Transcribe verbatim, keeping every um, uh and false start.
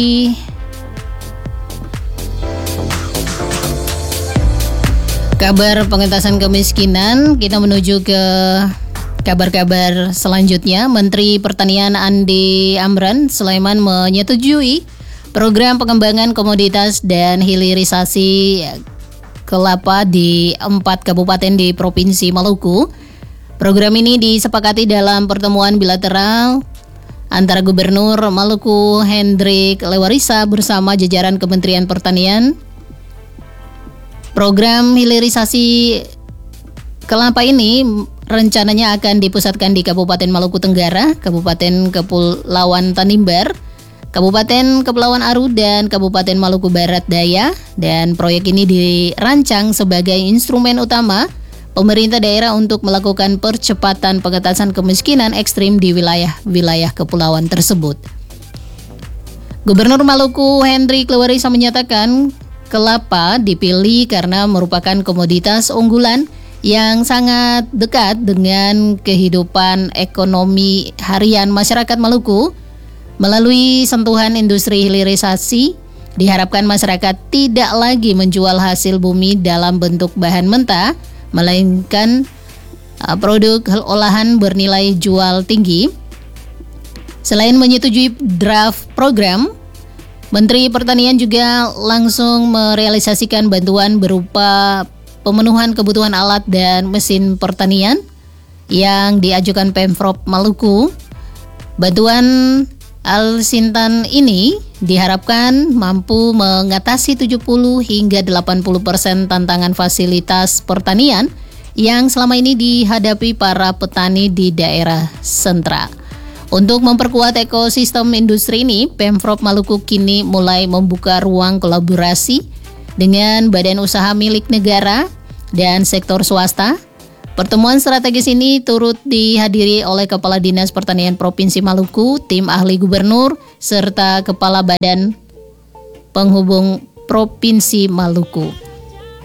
kabar pengentasan kemiskinan, kita menuju ke kabar-kabar selanjutnya. Menteri Pertanian Andi Amran Sulaiman menyetujui program pengembangan komoditas dan hilirisasi kelapa di empat kabupaten di Provinsi Maluku. Program ini disepakati dalam pertemuan bilateral antara Gubernur Maluku Hendrik Lewarisa bersama jajaran Kementerian Pertanian. Program hilirisasi kelapa ini rencananya akan dipusatkan di Kabupaten Maluku Tenggara, Kabupaten Kepulauan Tanimbar, Kabupaten Kepulauan Aru, dan Kabupaten Maluku Barat Daya. Dan proyek ini dirancang sebagai instrumen utama pemerintah daerah untuk melakukan percepatan pengentasan kemiskinan ekstrim di wilayah-wilayah kepulauan tersebut. Gubernur Maluku Hendrik Lewarisa menyatakan kelapa dipilih karena merupakan komoditas unggulan yang sangat dekat dengan kehidupan ekonomi harian masyarakat Maluku. Melalui sentuhan industri hilirisasi, diharapkan masyarakat tidak lagi menjual hasil bumi dalam bentuk bahan mentah, melainkan uh, produk olahan bernilai jual tinggi. Selain menyetujui draft program, Menteri Pertanian juga langsung merealisasikan bantuan berupa pemenuhan kebutuhan alat dan mesin pertanian yang diajukan Pemprov Maluku. Bantuan Al-Sintan ini diharapkan mampu mengatasi tujuh puluh hingga delapan puluh persen tantangan fasilitas pertanian yang selama ini dihadapi para petani di daerah sentra. Untuk memperkuat ekosistem industri ini, Pemprov Maluku kini mulai membuka ruang kolaborasi dengan badan usaha milik negara dan sektor swasta. Pertemuan strategis ini turut dihadiri oleh Kepala Dinas Pertanian Provinsi Maluku, tim ahli gubernur, serta Kepala Badan Penghubung Provinsi Maluku.